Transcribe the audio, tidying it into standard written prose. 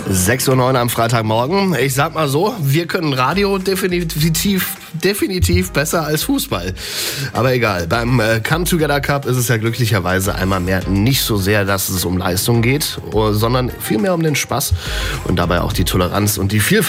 6:09 Uhr am Freitagmorgen. Ich sag mal so, wir können Radio definitiv besser als Fußball. Aber egal, beim Come Together Cup ist es ja glücklicherweise einmal mehr nicht so sehr, dass es um Leistung geht, sondern vielmehr um den Spaß und dabei auch die Toleranz und die Vielfalt